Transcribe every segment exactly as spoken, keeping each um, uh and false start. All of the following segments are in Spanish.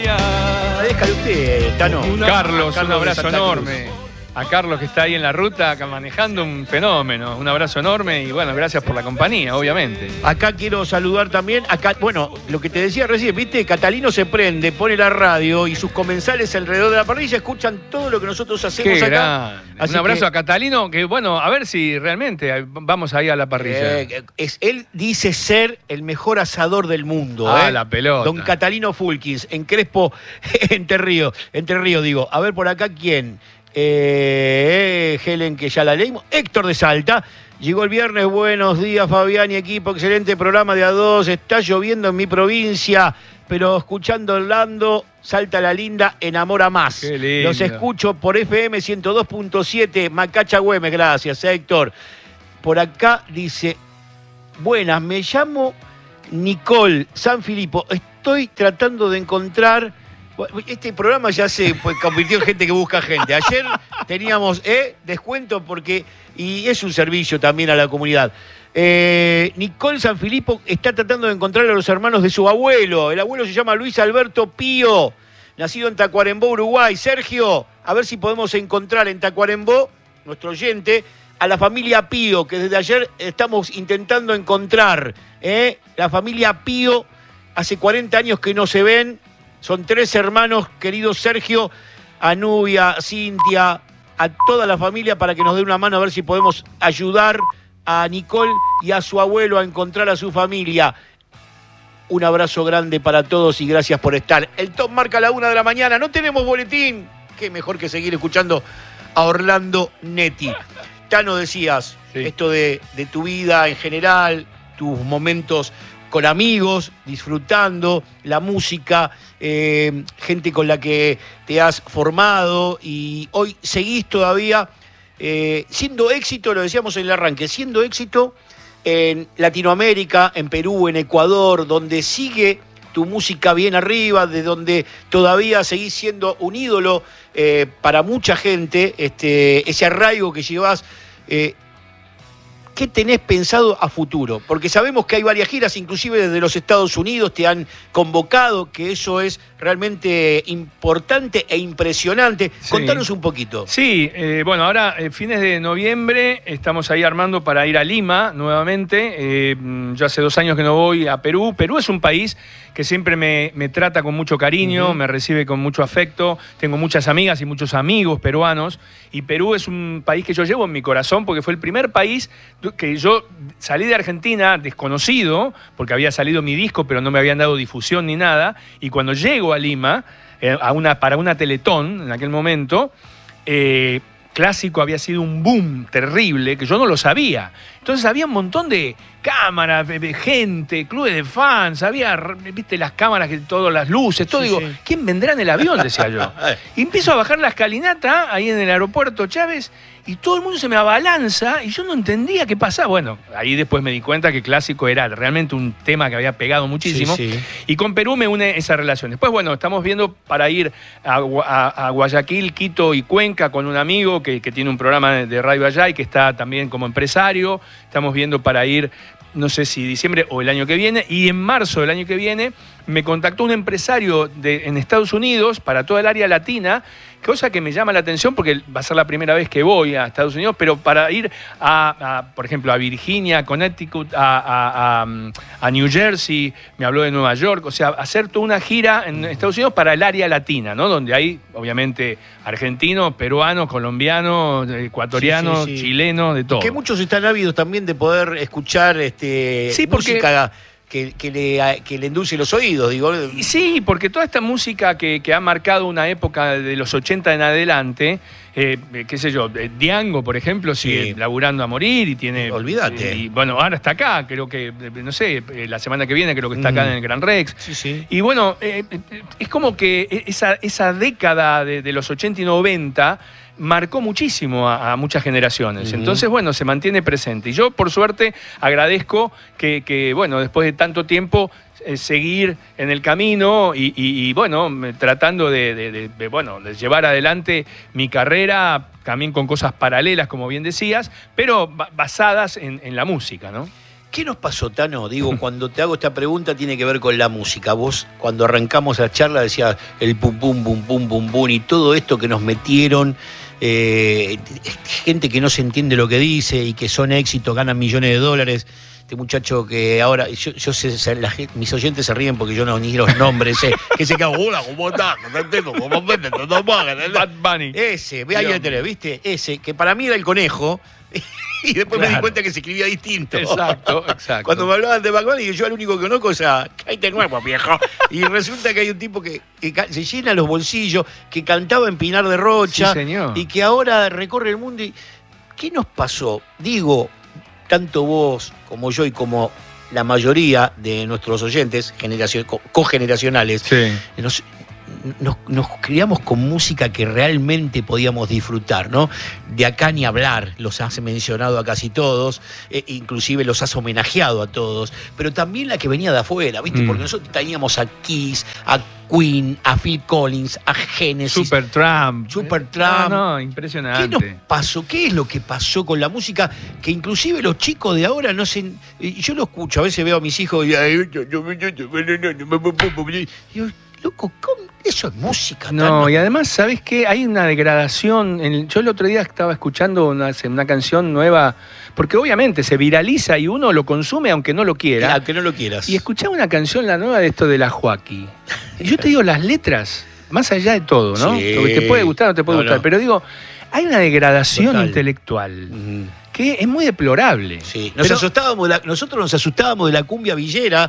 Déjale usted, Tano. Carlos, Carlos un abrazo de Santa enorme. Cruz. A Carlos, que está ahí en la ruta acá manejando, un fenómeno. Un abrazo enorme y bueno, gracias por la compañía, obviamente. Acá quiero saludar también, acá, bueno, lo que te decía recién, viste, Catalino se prende, pone la radio y sus comensales alrededor de la parrilla escuchan todo lo que nosotros hacemos Qué acá. grande. Así Un abrazo que, a Catalino, que bueno, a ver si realmente vamos ahí a la parrilla. eh, es, él dice ser el mejor asador del mundo. Ah, eh. la pelota. Don Catalino Fulkins, en Crespo, Entre Ríos, Entre Ríos, digo. A ver por acá, ¿quién? Eh, Helen, que ya la leímos. Héctor de Salta. Llegó el viernes. Buenos días, Fabián y equipo. Excelente programa de A dos. Está lloviendo en mi provincia, pero escuchando Orlando, Salta la linda, enamora más. Qué lindo. Los escucho por F M ciento dos punto siete, Macacha Güemes. Gracias, Héctor. Por acá dice: buenas, me llamo Nicole San Filipo. Estoy tratando de encontrar... Este programa ya se pues, convirtió en gente que busca gente. Ayer teníamos eh, descuento porque... Y es un servicio también a la comunidad. Eh, Nicole San Filipo está tratando de encontrar a los hermanos de su abuelo. El abuelo se llama Luis Alberto Pío, nacido en Tacuarembó, Uruguay. Sergio, a ver si podemos encontrar en Tacuarembó, nuestro oyente, a la familia Pío, que desde ayer estamos intentando encontrar. ¿eh? La familia Pío, hace cuarenta años que no se ven. Son tres hermanos, querido Sergio, a Nubia, Cintia, a toda la familia, para que nos dé una mano a ver si podemos ayudar a Nicole y a su abuelo a encontrar a su familia. Un abrazo grande para todos y gracias por estar. El Top marca la una de la mañana. No tenemos boletín. Qué mejor que seguir escuchando a Orlando Netti. Tano, decías, sí. esto de, de tu vida en general, tus momentos con amigos, disfrutando la música, eh, gente con la que te has formado y hoy seguís todavía eh, siendo éxito, lo decíamos en el arranque, siendo éxito en Latinoamérica, en Perú, en Ecuador, donde sigue tu música bien arriba, de donde todavía seguís siendo un ídolo eh, para mucha gente, este, ese arraigo que llevas. Eh, ¿Qué tenés pensado a futuro? Porque sabemos que hay varias giras, inclusive desde los Estados Unidos te han convocado, que eso es realmente importante e impresionante. Sí. Contanos un poquito. Sí, eh, bueno, ahora eh, fines de noviembre estamos ahí armando para ir a Lima nuevamente. Eh, yo hace dos años que no voy a Perú. Perú es un país que siempre me, me trata con mucho cariño, uh-huh. me recibe con mucho afecto. Tengo muchas amigas y muchos amigos peruanos. Y Perú es un país que yo llevo en mi corazón porque fue el primer país que yo salí de Argentina desconocido, porque había salido mi disco, pero no me habían dado difusión ni nada. Y cuando llego a Lima, eh, a una, para una Teletón, en aquel momento, eh, Clásico había sido un boom terrible, que yo no lo sabía. Entonces había un montón de cámaras, de gente, clubes de fans, había, viste, las cámaras, todas las luces, todo. Sí, digo, sí. ¿Quién vendrá en el avión? Decía yo. Y empiezo a bajar la escalinata, ahí en el aeropuerto Chávez, y todo el mundo se me abalanza, y yo no entendía qué pasaba. Bueno, ahí después me di cuenta que Clásico era realmente un tema que había pegado muchísimo. Sí, sí. Y con Perú me une esa relación. Después, bueno, estamos viendo para ir a, a, a Guayaquil, Quito y Cuenca con un amigo que, que tiene un programa de, de radio allá y que está también como empresario. Estamos viendo para ir, no sé si diciembre o el año que viene, y en marzo del año que viene me contactó un empresario de, en Estados Unidos para toda el área latina, cosa que me llama la atención porque va a ser la primera vez que voy a Estados Unidos, pero para ir a, a por ejemplo, a Virginia, a Connecticut, a, a, a, a New Jersey, me habló de Nueva York, o sea, hacer toda una gira en Estados Unidos para el área latina, ¿no? Donde hay, obviamente, argentinos, peruanos, colombianos, ecuatorianos, sí, sí, sí. chilenos, de todo. Que muchos están ávidos también de poder escuchar este, sí, porque... música que, que, le, que le endulce los oídos, digo. Sí, porque toda esta música que, que ha marcado una época de los ochenta en adelante, eh, qué sé yo, Diango, por ejemplo, sigue sí. laburando a morir y tiene... Olvídate. Y, bueno, ahora está acá, creo que, no sé, la semana que viene creo que está acá mm. en el Gran Rex. Sí, sí. Y bueno, eh, es como que esa, esa década de, de los ochenta y noventa marcó muchísimo a, a muchas generaciones. Uh-huh. Entonces, bueno, se mantiene presente. Y yo, por suerte, agradezco que, que bueno, después de tanto tiempo, eh, seguir en el camino y, y, y bueno, tratando de, de, de, de, bueno, de llevar adelante mi carrera, también con cosas paralelas, como bien decías, pero basadas en, en la música, ¿no? ¿Qué nos pasó, Tano? Digo, cuando te hago esta pregunta tiene que ver con la música. Vos, cuando arrancamos la charla, decías el pum, pum, pum, pum, pum, pum, y todo esto que nos metieron, eh, gente que no se entiende lo que dice y que son éxitos, ganan millones de dólares. Este muchacho que ahora, yo, yo sé, la, mis oyentes se ríen porque yo no ni los nombres, eh, que se queda, hola, ¿cómo estás? Bad Bunny. Ese, ve ahí el tele, ¿viste? Ese, que para mí era el conejo. Y después claro. me di cuenta que se escribía distinto. Exacto, exacto. Cuando me hablaban de Bad Bunny, yo el único que conozco es a Caite Nuevo, viejo. Y resulta que hay un tipo que, que se llena los bolsillos, que cantaba en Pinar de Rocha. Sí, señor. Y que ahora recorre el mundo. Y, ¿qué nos pasó? Digo, tanto vos como yo y como la mayoría de nuestros oyentes generacion, co cogeneracionales, sí. nos, nos, nos criamos con música que realmente podíamos disfrutar, ¿no? De acá ni hablar, los has mencionado a casi todos, eh, inclusive los has homenajeado a todos, pero también la que venía de afuera, ¿viste? Mm. Porque nosotros teníamos a Kiss, a Queen, a Phil Collins, a Genesis. Supertramp. Supertramp. No, no, impresionante. ¿Qué nos pasó? ¿Qué es lo que pasó con la música? Que inclusive los chicos de ahora no se... Yo lo escucho, a veces veo a mis hijos y yo, loco, ¿cómo? Eso es música. No, ¿no? Y además, ¿sabes qué? Hay una degradación. En, yo el otro día estaba escuchando una, una canción nueva, porque obviamente se viraliza y uno lo consume aunque no lo quiera. Aunque no lo quieras. Y escuchaba una canción, la nueva de esto de la Joaquí. Y yo te digo, las letras, más allá de todo, ¿no? Sí. Porque te puede gustar o no te puede no, gustar, no. pero digo, hay una degradación Total. intelectual. Uh-huh. Que es muy deplorable. Sí, nos pero, asustábamos de la, nosotros nos asustábamos de la cumbia villera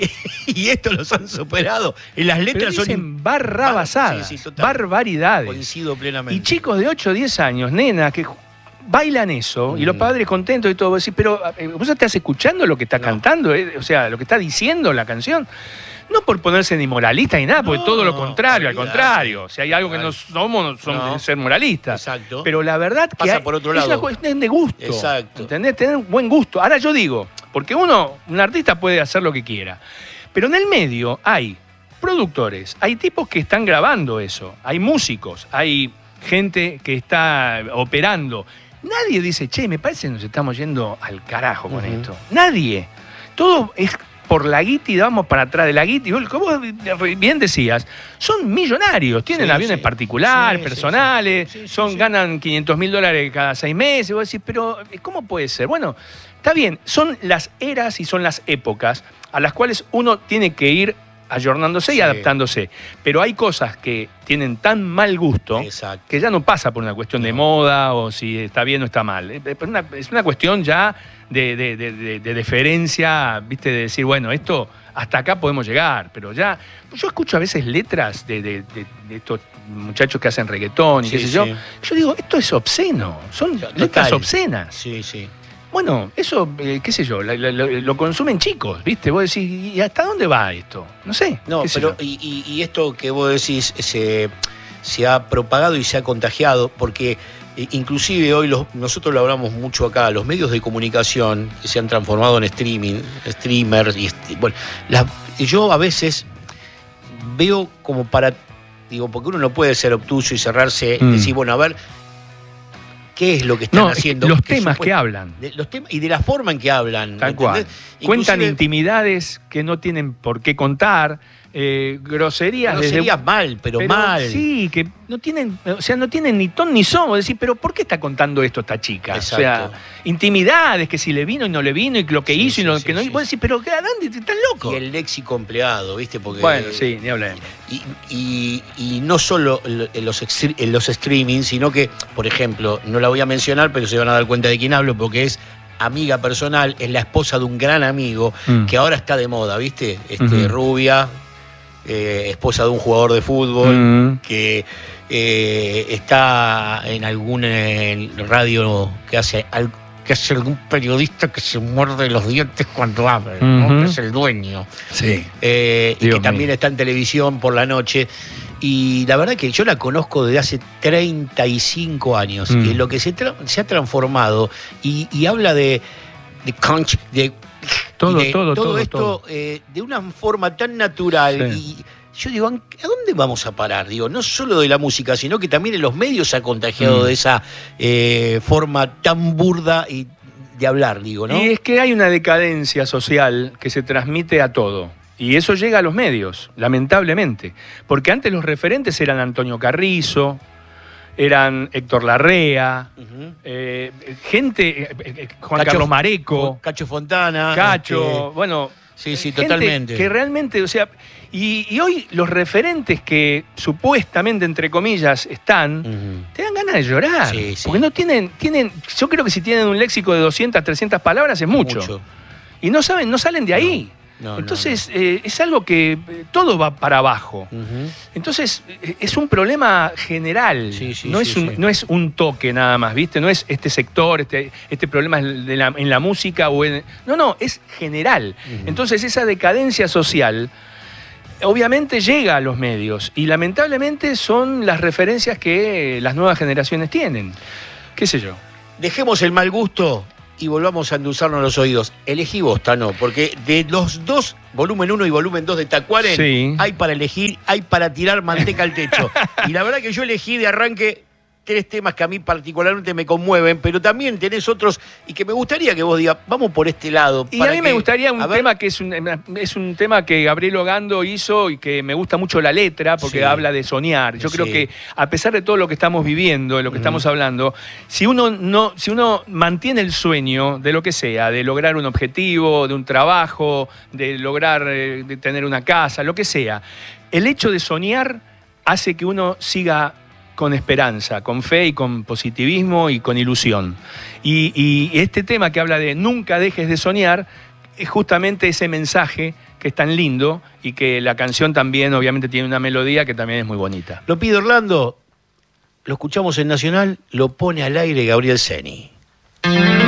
y, y esto los han superado. En las letras pero son barrabasadas, sí, sí, barbaridades. Coincido plenamente. Y chicos de ocho o diez años, nenas, que bailan eso, mm. y los padres contentos y todo, vos decís, pero vos estás escuchando lo que está no. cantando, eh? O sea, lo que está diciendo la canción. No por ponerse ni moralista ni nada, porque no, todo lo contrario, al contrario. Si hay algo que no somos, somos no. ser moralistas. Exacto. Pero la verdad que Pasa hay, por otro es lado. una cuestión de gusto. Exacto. ¿Entendés? Tener un buen gusto. Ahora yo digo, porque uno, un artista puede hacer lo que quiera, pero en el medio hay productores, hay tipos que están grabando eso, hay músicos, hay gente que está operando. Nadie dice, che, me parece que nos estamos yendo al carajo con uh-huh. esto. Nadie. Todo es por la guita y vamos para atrás de la guita. Y vos, como bien decías, son millonarios, tienen sí, aviones sí. particulares, sí, personales, sí, sí. Sí, son, sí. ganan quinientos mil dólares cada seis meses. Y vos decís, pero ¿cómo puede ser? Bueno, está bien, son las eras y son las épocas a las cuales uno tiene que ir ayornándose sí. y adaptándose. Pero hay cosas que tienen tan mal gusto Exacto. que ya no pasa por una cuestión no. de moda o si está bien o está mal. Es una, es una cuestión ya de, de, de, de, de deferencia, ¿viste? De decir, bueno, esto hasta acá podemos llegar, pero ya... Yo escucho a veces letras de, de, de, de estos muchachos que hacen reggaetón y sí, qué sé sí. yo. Yo digo, esto es obsceno, son Total. letras obscenas. Sí, sí. Bueno, eso, eh, qué sé yo, lo, lo, lo consumen chicos, ¿viste? Vos decís, ¿y hasta dónde va esto? No sé. No, pero y, y, y esto que vos decís se, se ha propagado y se ha contagiado, porque eh, inclusive hoy los, nosotros lo hablamos mucho acá, los medios de comunicación que se han transformado en streaming, streamers, y bueno, la, yo a veces veo como para, digo, porque uno no puede ser obtuso y cerrarse y mm. decir, bueno, a ver... ¿Qué es lo que están no, haciendo? Los temas que hablan. De, los temas, y de la forma en que hablan. Tal cual. Cuentan intimidades que no tienen por qué contar, eh, groserías. Groserías desde, mal, pero, pero mal. Sí, que no tienen, o sea, no tienen ni ton ni son. Vos decís, pero ¿por qué está contando esto esta chica? Exacto. O sea, intimidades, que si le vino y no le vino, y lo que sí, hizo sí, y lo sí, que no hizo. Sí. Vos decís, pero ¿qué? ¿A dónde están locos? Y el léxico empleado, ¿viste? Porque, bueno, sí, ni hablemos. Y, y, y no solo en los, en los streamings, sino que, por ejemplo, no la voy a mencionar, pero se van a dar cuenta de quién hablo, porque es amiga personal, es la esposa de un gran amigo mm. que ahora está de moda, ¿viste? Este, mm-hmm. Rubia, eh, esposa de un jugador de fútbol, mm. que eh, está en algún eh, radio que hace algo, que es algún periodista que se muerde los dientes cuando habla, ¿no? Uh-huh. Que es el dueño. Sí. Eh, y que mío. también está en televisión por la noche. Y la verdad que yo la conozco desde hace treinta y cinco años. Mm. Y lo que se, tra- se ha transformado y, y habla de, de conch, de todo, de todo, todo, todo esto todo. Eh, de una forma tan natural. Sí. Y yo digo, ¿a dónde vamos a parar? Digo, no solo de la música, sino que también en los medios se ha contagiado mm. de esa eh, forma tan burda y de hablar, digo, ¿no? Y es que hay una decadencia social que se transmite a todo. Y eso llega a los medios, lamentablemente. Porque antes los referentes eran Antonio Carrizo, eran Héctor Larrea, uh-huh. eh, gente, eh, Juan Cacho, Carlos Mareco, Cacho Fontana, Cacho, este, bueno, sí, sí, gente totalmente. Que realmente, o sea, y, y hoy los referentes que supuestamente, entre comillas, están, uh-huh. te dan ganas de llorar. Sí, sí. Porque no tienen, tienen, yo creo que si tienen un léxico de doscientas, trescientas palabras es mucho. mucho. Y no saben, no salen de ahí. No. No, Entonces, no, no. Eh, es algo que eh, todo va para abajo. Uh-huh. Entonces, eh, es un problema general. Sí, sí, no, sí, es un, sí. no es un toque nada más, ¿viste? No es este sector, este, este problema de la, en la música o en... No, no, es general. Uh-huh. Entonces, esa decadencia social obviamente llega a los medios y lamentablemente son las referencias que las nuevas generaciones tienen. ¿Qué sé yo? Dejemos el mal gusto y volvamos a endulzarnos los oídos. Elegí vos, Tano, porque de los dos, volumen uno y volumen dos de Tacuaren, sí. hay para elegir, hay para tirar manteca al techo. Y la verdad que yo elegí de arranque tres temas que a mí particularmente me conmueven, pero también tenés otros y que me gustaría que vos digas, vamos por este lado. Y a mí que, me gustaría un tema que es un, es un tema que Gabriel Ogando hizo y que me gusta mucho la letra, porque sí. habla de soñar. Yo sí. creo que a pesar de todo lo que estamos viviendo, de lo que uh-huh. estamos hablando, si uno, no, si uno mantiene el sueño de lo que sea, de lograr un objetivo, de un trabajo, de lograr eh, de tener una casa, lo que sea, el hecho de soñar hace que uno siga con esperanza, con fe y con positivismo y con ilusión. Y, y este tema que habla de nunca dejes de soñar es justamente ese mensaje que es tan lindo y que la canción también obviamente tiene una melodía que también es muy bonita. Lo pido, Orlando, lo escuchamos en Nacional, lo pone al aire Gabriel Ceni.